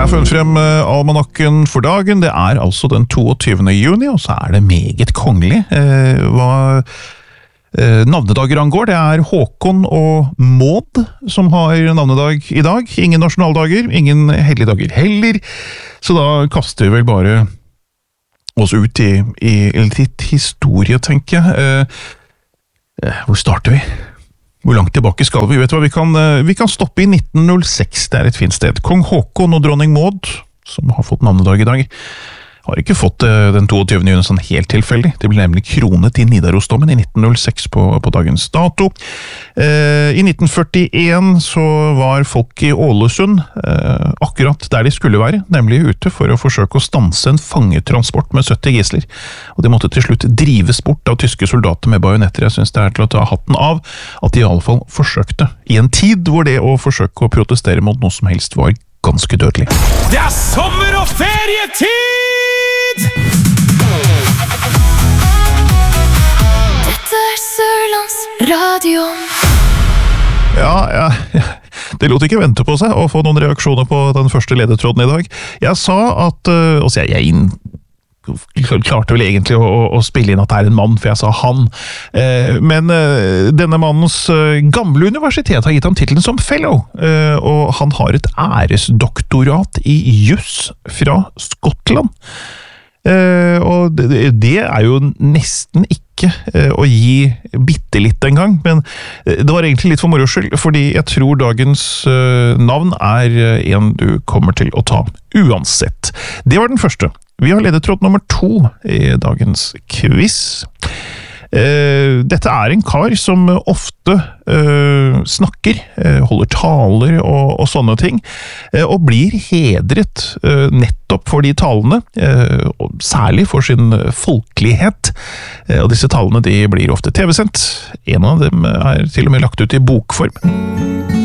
Jeg har funnet frem almanakken for dagen. Det altså den 22. juni, og så det meget kongelig. Hva navnedager angår, det Håkon og Maud som har navnedag i dag. Ingen nasjonaldager, ingen helligdager heller. Så da kaster vi vel bare oss ut i litt historie, tenker jeg. Hvor starter vi? Hvor langt tilbake skal vi? Vet du hva? Vi kan stoppe i 1906, det et fint sted. Kong Håkon og dronning Maud, som har fått navnedag i dag, har ikke fått den 22. juni sånn helt tilfeldig. Det ble nemlig kronet i Nidarosdomen i 1906 på dagens dato. I 1941 så var folk i Ålesund akkurat der de skulle være, nemlig ute for å forsøke å stanse en fangetransport med 70 gisler. Og de måtte til slutt drives bort av tyske soldater med bajonetter. Jeg synes det til å ta hatten av at de i alle fall forsøkte, i en tid hvor det å forsøke å protestere mot noe som helst var ganske dødelig. Det sommer og ferietid! Dette Sørlands Radio. Ja, det lot ikke vente på seg å få noen reaksjoner på den første ledetråden i dag. Jeg sa at, og så jeg klarte vel egentlig å spille inn at det en mann, for jeg sa han. Men denne mannens gamle universitet har gitt ham titlen som fellow, og han har et æresdoktorat i juss fra Skottland. Og det jo nesten ikke å gi bittelitt en gang, men det var egentlig litt for moro skyld, fordi jeg tror dagens navn en du kommer til å ta uansett. Det var den første. Vi har ledetråd nummer 2 i dagens quiz. Dette en kar som ofte snakker, holder taler og sånne ting, og blir hedret nettopp for de talene, og særlig for sin folkelighet. Og disse talene de blir ofte TV-sendt. En av dem til og med lagt ut i bokform.